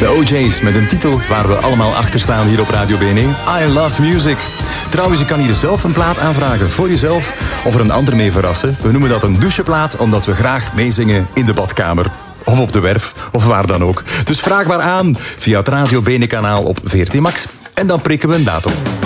De OJ's met een titel waar we allemaal achter staan hier op Radio BNN. I Love Music. Trouwens, je kan hier zelf een plaat aanvragen voor jezelf of er een ander mee verrassen. We noemen dat een doucheplaat omdat we graag meezingen in de badkamer. Of op de werf, of waar dan ook. Dus vraag maar aan via het Radio BNN kanaal op VRT Max. En dan prikken we een datum.